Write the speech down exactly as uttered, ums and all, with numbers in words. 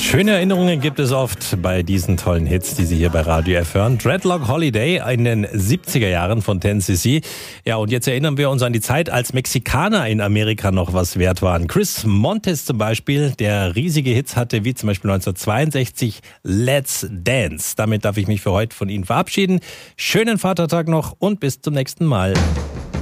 Schöne Erinnerungen gibt es oft bei diesen tollen Hits, die Sie hier bei Radio F hören. Dreadlock Holiday in den siebziger Jahren von Ten cc. Ja, und jetzt erinnern wir uns an die Zeit, als Mexikaner in Amerika noch was wert waren. Chris Montes zum Beispiel, der riesige Hits hatte, wie zum Beispiel neunzehnhundertzweiundsechzig Let's Dance. Damit darf ich mich für heute von Ihnen verabschieden. Schönen Vatertag noch und bis zum nächsten Mal.